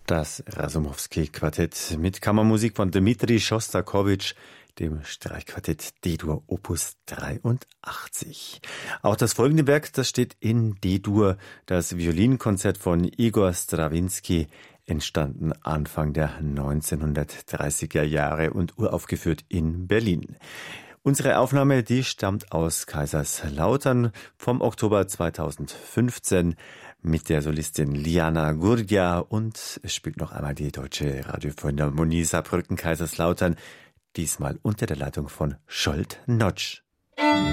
Das Rasumowski-Quartett mit Kammermusik von Dmitri Schostakowitsch, dem Streichquartett D-Dur Opus 83. Auch das folgende Werk, das steht in D-Dur, das Violinkonzert von Igor Strawinski, entstanden Anfang der 1930er Jahre und uraufgeführt in Berlin. Unsere Aufnahme, die stammt aus Kaiserslautern vom Oktober 2015 mit der Solistin Liana Gurdia und es spielt noch einmal die Deutsche Radiophilharmonie Saarbrücken Kaiserslautern, diesmal unter der Leitung von Scholt Notsch.